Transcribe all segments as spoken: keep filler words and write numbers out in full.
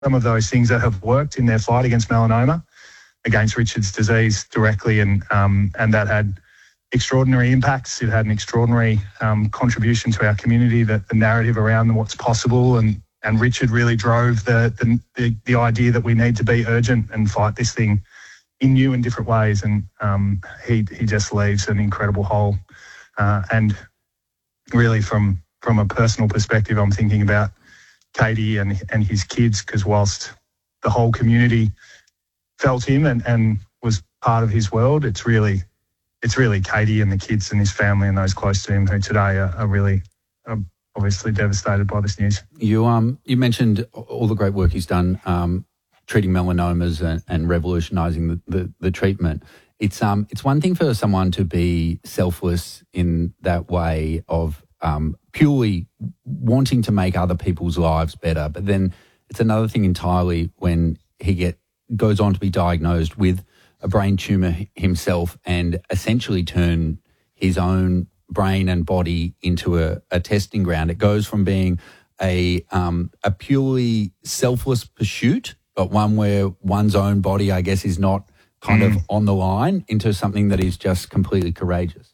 some of those things that have worked in their fight against melanoma, against Richard's disease directly, and um, and that had extraordinary impacts. It had an extraordinary um, contribution to our community, that the narrative around what's possible, and and Richard really drove the, the the the idea that we need to be urgent and fight this thing in new and different ways. And um, he he just leaves an incredible hole. Uh, and really, from from a personal perspective, I'm thinking about Katie and and his kids, because whilst the whole community felt him and, and was part of his world, it's really it's really Katie and the kids and his family and those close to him who today are, are really are obviously devastated by this news. You um you mentioned all the great work he's done um, treating melanomas and, and revolutionising the, the, the treatment. It's um it's one thing for someone to be selfless in that way of um, purely wanting to make other people's lives better, but then it's another thing entirely when he get goes on to be diagnosed with a brain tumour himself and essentially turn his own brain and body into a, a testing ground. It goes from being a um, a purely selfless pursuit, but one where one's own body, I guess, is not kind mm. of on the line, into something that is just completely courageous.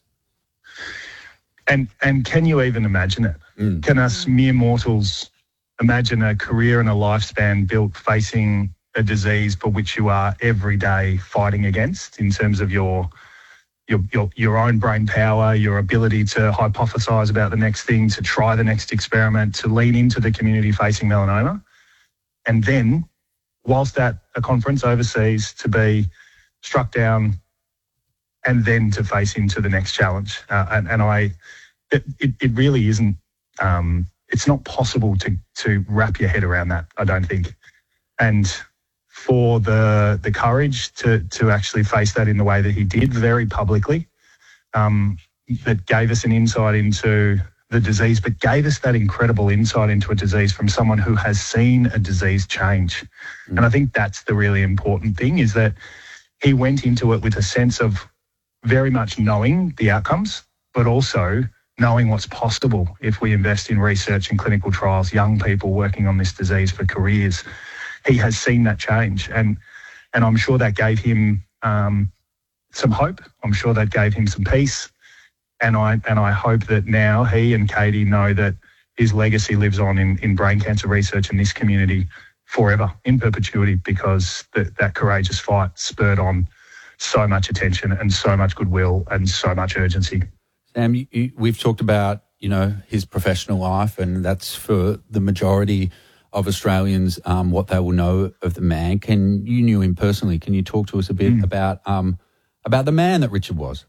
And and can you even imagine it? Mm. Can us mere mortals imagine a career and a lifespan built facing a disease for which you are every day fighting against, in terms of your your your, your own brain power, your ability to hypothesize about the next thing, to try the next experiment, to lean into the community facing melanoma, and then, whilst at a conference overseas, to be struck down and then to face into the next challenge. Uh, and, and I, it, it, it really isn't, um, it's not possible to to wrap your head around that, I don't think. And for the the courage to to actually face that in the way that he did, very publicly, um, that gave us an insight into the disease, but gave us that incredible insight into a disease from someone who has seen a disease change. Mm. And I think that's the really important thing, is that he went into it with a sense of very much knowing the outcomes, but also knowing what's possible if we invest in research and clinical trials, young people working on this disease for careers. He has seen that change, and and I'm sure that gave him um, some hope. I'm sure that gave him some peace, and I and I hope that now he and Katie know that his legacy lives on in, in brain cancer research in this community forever, in perpetuity, because the, that courageous fight spurred on so much attention and so much goodwill and so much urgency. Sam, you, you, we've talked about, you know, his professional life, and that's for the majority of Australians, um, what they will know of the man. Can you knew him personally? Can you talk to us a bit mm. about um, about the man that Richard was?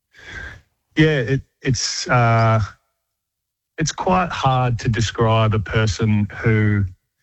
Yeah, it, it's uh, it's quite hard to describe a person who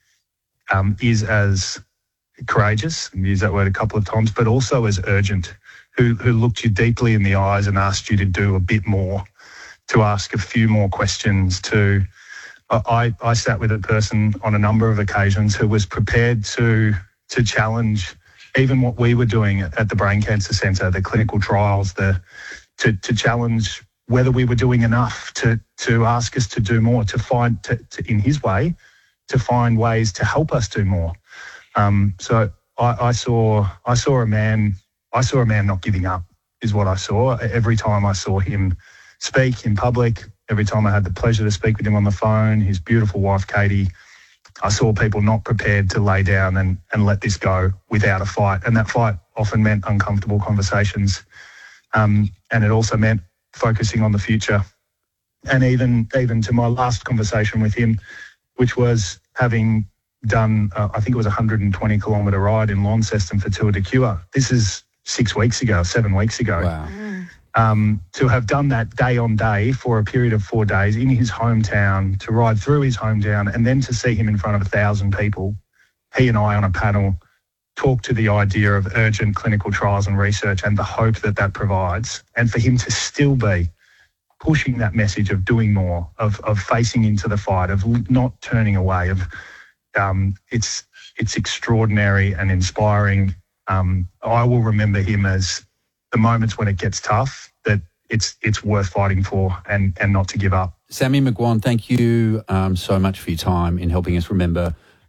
um, is as courageous, and use that word a couple of times, but also as urgent, who who looked you deeply in the eyes and asked you to do a bit more, to ask a few more questions, to I, I sat with a person on a number of occasions who was prepared to to challenge even what we were doing at, at the Brain Cancer Centre, the clinical trials, the to to challenge whether we were doing enough, to to ask us to do more, to find, to, to in his way, to find ways to help us do more. Um, so I, I saw I saw a man I saw a man not giving up, is what I saw. Every time I saw him speak in public, every time I had the pleasure to speak with him on the phone, his beautiful wife, Katie, I saw people not prepared to lay down and, and let this go without a fight. And that fight often meant uncomfortable conversations. Um, and it also meant focusing on the future. And even, even to my last conversation with him, which was having done, uh, I think it was a one hundred twenty kilometre ride in Launceston for Tour de Cure. This is six weeks ago, seven weeks ago. Wow. Um, to have done that day on day for a period of four days in his hometown, to ride through his hometown, and then to see him in front of a thousand people, he and I on a panel, talk to the idea of urgent clinical trials and research and the hope that that provides, and for him to still be pushing that message of doing more, of of facing into the fight, of not turning away, of um, it's it's extraordinary and inspiring. Um, I will remember him as the moments when it gets tough, that it's it's worth fighting for, and, and not to give up. Sammy McGuan, thank you um, so much for your time in helping us remember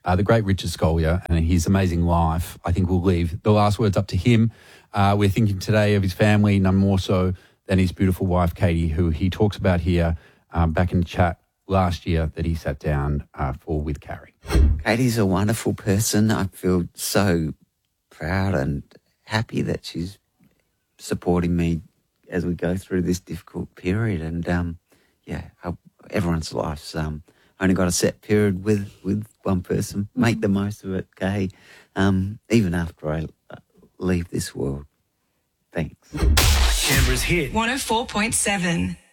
uh, the great Richard Scolyer and his amazing life. I think we'll leave the last words up to him. Uh, we're thinking today of his family, none more so than his beautiful wife, Katie, who he talks about here um, back in the chat last year that he sat down uh, for with Carrie. Katie's a wonderful person. I feel so proud and happy that she's supporting me as we go through this difficult period. And, um, yeah, I, everyone's life's um, only got a set period with, with one person. Make the most of it, Kay, um, even after I leave this world. Thanks. Canberra's hit one oh four point seven.